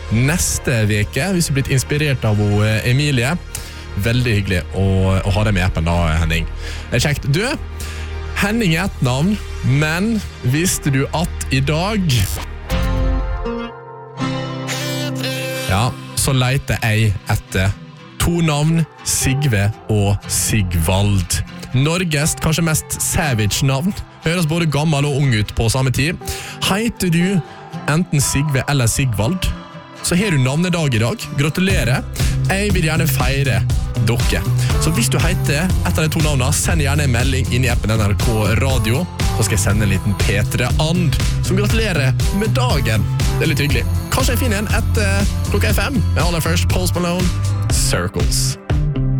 neste veke, hvis du blitt inspirert av Emilie. Veldig hyggelig å ha deg med i appen da, Henning. Det kjekt. Du, Henning et navn, men visste du at i dag... Ja, så leiter jeg etter 2 navn, Sigve og Sigvald. Norges kanskje mest savage navn. Høres både gammel og ung ut på samme tid. Heiter du enten Sigve eller Sigvald, så har du navnedag i dag. Gratulerer. Jeg vil gjerne feire dere. Så hvis du heiter et av de 2 navnene, send gjerne en melding inn i appen NRK Radio, så skal jeg sende en liten P3 And, som gratulerer med dagen. Det er litt hyggelig. Kanskje jeg finner en etter klokka 5, med aller først Post Malone, Circles.